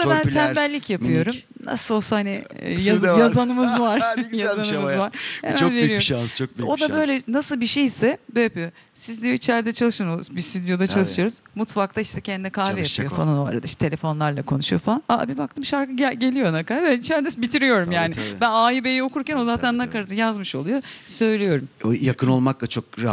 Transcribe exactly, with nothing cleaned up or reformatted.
da ben torpiller, tembellik yapıyorum. minik. Nasıl olsa hani e, Kısır yaz, da var. yazanımız var. Ne güzelmiş yazanımız ama ya. var. Hemen Çok büyük bir veriyorum. şans, çok büyük O bir da şans. böyle nasıl bir şeyse böyle yapıyor. Siz diyor içeride çalışın, o bir stüdyoda çalışıyoruz. Mutfakta işte kendine kahve Çalışacak yapıyor o. falan o arada. İşte telefonlarla konuşuyor falan. Aa, bir baktım şarkı gel geliyor nakarat. Ben içeride bitiriyorum Tabii, yani. tabii. Ben A'yı B'yi okurken o zaten Tabii, tabii. nakaratı yazmış oluyor. Söylüyorum. O yakın olmakla çok rahat.